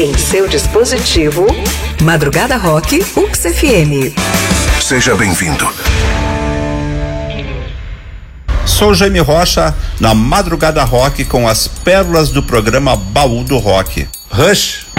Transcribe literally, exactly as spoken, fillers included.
em seu dispositivo. Madrugada Rock U X F M. Seja bem-vindo. Sou Jaime Rocha, na Madrugada Rock, com as pérolas do programa Baú do Rock. Rush.